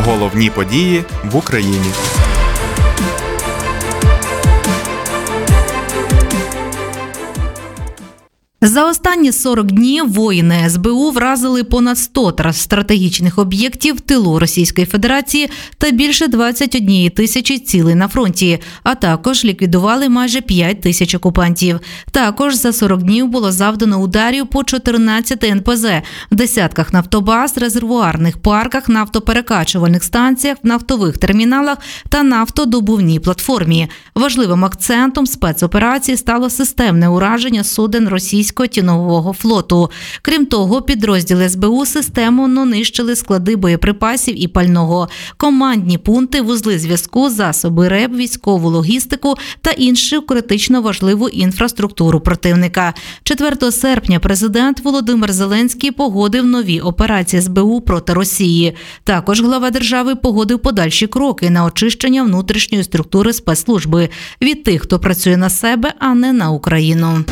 Головні події в Україні. За останні 40 днів воїни СБУ вразили понад 100 стратегічних об'єктів в тилу Російської Федерації та більше 21 тисячі цілей на фронті, а також ліквідували майже 5 тисяч окупантів. Також за 40 днів було завдано ударів по 14 НПЗ, в десятках нафтобаз, резервуарних парках, нафтоперекачувальних станціях, нафтових терміналах та нафтодобувній платформі. Важливим акцентом спецоперації стало системне ураження суден російського тіньового флоту. Крім того, підрозділи СБУ системно нищили склади боєприпасів і пального, командні пункти, вузли зв'язку, засоби РЕБ, військову логістику та іншу критично важливу інфраструктуру противника. 4 серпня президент Володимир Зеленський погодив нові операції СБУ проти Росії. Також глава держави погодив подальші кроки на очищення внутрішньої структури спецслужби від тих, хто працює на себе, а не на Україну.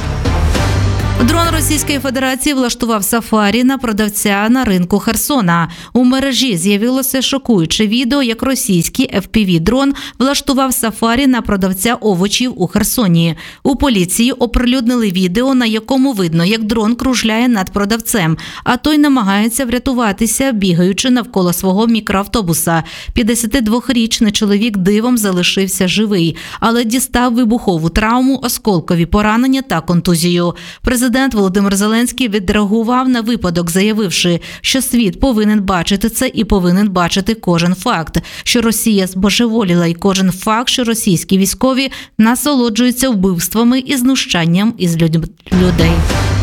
Дрон Російської Федерації влаштував сафарі на продавця на ринку Херсона. У мережі з'явилося шокуюче відео, як російський FPV-дрон влаштував сафарі на продавця овочів у Херсоні. У поліції оприлюднили відео, на якому видно, як дрон кружляє над продавцем, а той намагається врятуватися, бігаючи навколо свого мікроавтобуса. 52-річний чоловік дивом залишився живий, але дістав вибухову травму, осколкові поранення та контузію. Президент Володимир Зеленський відреагував на випадок, заявивши, що світ повинен бачити це і повинен бачити кожен факт, що Росія збожеволіла, і кожен факт, що російські військові насолоджуються вбивствами і знущанням із людей.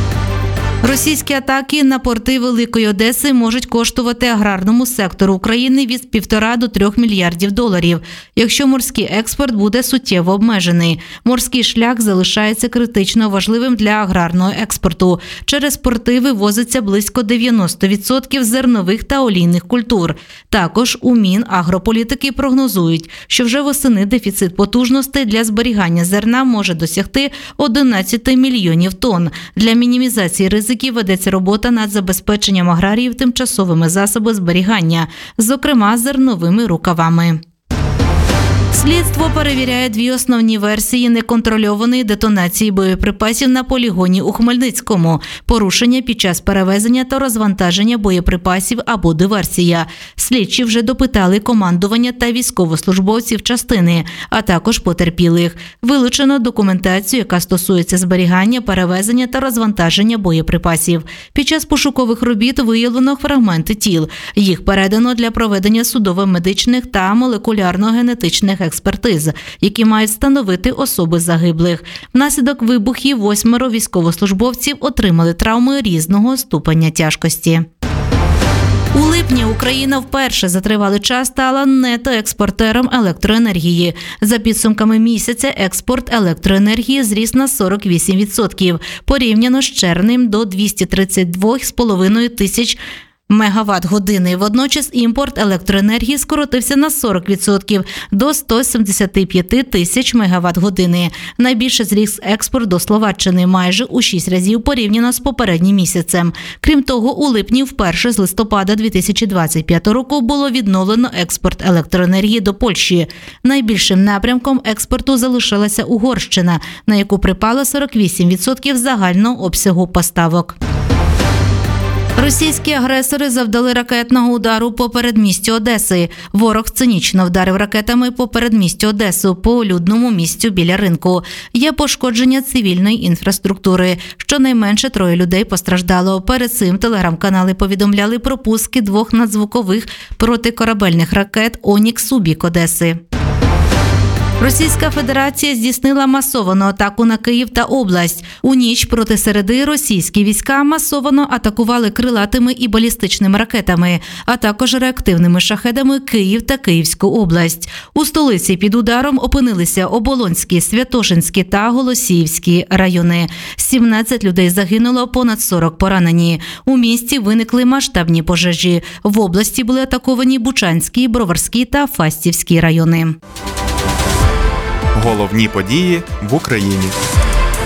Російські атаки на порти Великої Одеси можуть коштувати аграрному сектору України від 1,5 до 3 мільярдів доларів, якщо морський експорт буде суттєво обмежений. Морський шлях залишається критично важливим для аграрного експорту. Через порти вивозиться близько 90% зернових та олійних культур. Також у Мінагрополітики прогнозують, що вже восени дефіцит потужностей для зберігання зерна може досягти 11 мільйонів тонн. Для мінімізації ризиків ведеться робота над забезпеченням аграріїв тимчасовими засобами зберігання, зокрема зерновими рукавами. Слідство перевіряє 2 основні версії неконтрольованої детонації боєприпасів на полігоні у Хмельницькому, порушення під час перевезення та розвантаження боєприпасів або диверсія. Слідчі вже допитали командування та військовослужбовців частини, а також потерпілих. Вилучено документацію, яка стосується зберігання, перевезення та розвантаження боєприпасів. Під час пошукових робіт виявлено фрагменти тіл. Їх передано для проведення судово-медичних та молекулярно-генетичних експертиз, які мають встановити особи загиблих. Внаслідок вибухів 8 військовослужбовців отримали травми різного ступеня тяжкості. У липні Україна вперше за тривалий час стала нетоекспортером електроенергії. За підсумками місяця експорт електроенергії зріс на 48%, порівняно з червнем до 232,5 тисяч мегаватт-години. Водночас імпорт електроенергії скоротився на 40% до 175 тисяч мегаватт-години. Найбільше зріс експорт до Словаччини майже у 6 разів порівняно з попереднім місяцем. Крім того, у липні вперше з листопада 2025 року було відновлено експорт електроенергії до Польщі. Найбільшим напрямком експорту залишилася Угорщина, на яку припало 48% загального обсягу поставок. Російські агресори завдали ракетного удару по передмістю Одеси. Ворог цинічно вдарив ракетами по передмістю Одесу, по людному місцю біля ринку. Є пошкодження цивільної інфраструктури. Щонайменше 3 людей постраждало. Перед цим телеграм-канали повідомляли про пуски 2 надзвукових протикорабельних ракет «Онікс» у бік Одеси. Російська Федерація здійснила масовану атаку на Київ та область. У ніч проти середи російські війська масово атакували крилатими і балістичними ракетами, а також реактивними шахедами Київ та Київську область. У столиці під ударом опинилися Оболонський, Святошинський та Голосіївський райони. 17 людей загинуло, понад 40 поранені. У місті виникли масштабні пожежі. В області були атаковані Бучанський, Броварський та Фастівський райони. Головні події в Україні.